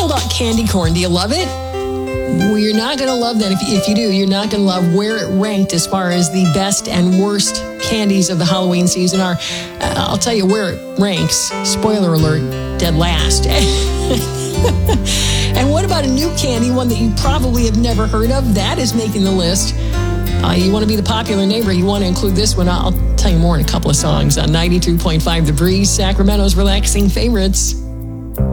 know about candy corn? Do you love it? Well, you're not going to love that. If you do, you're not going to love where it ranked as far as the best and worst candies of the Halloween season are. I'll tell you where it ranks. Spoiler alert, dead last. And what about a new candy, one that you probably have never heard of? That is making the list. You want to be the popular neighbor, you want to include this one. I'll tell you more in a couple of songs on 92.5 The Breeze, Sacramento's relaxing favorites.